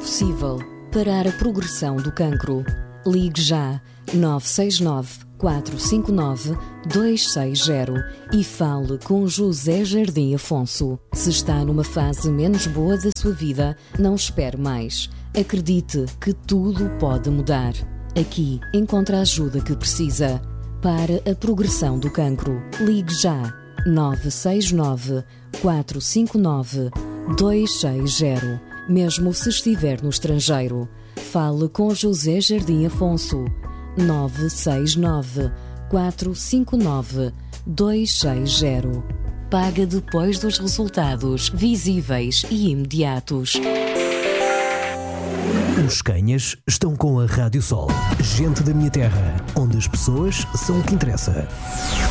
possível parar a progressão do cancro. Ligue já 969 459 260 e fale com José Jardim Afonso. Se está numa fase menos boa da sua vida, não espere mais. Acredite que tudo pode mudar. Aqui encontra a ajuda que precisa. Para a progressão do cancro, ligue já 969 459 260. Mesmo se estiver no estrangeiro, fale com José Jardim Afonso. 969 459 260. Paga depois dos resultados visíveis e imediatos. Os Canhas estão com a Rádio Sol. Gente da minha terra, onde as pessoas são o que interessa.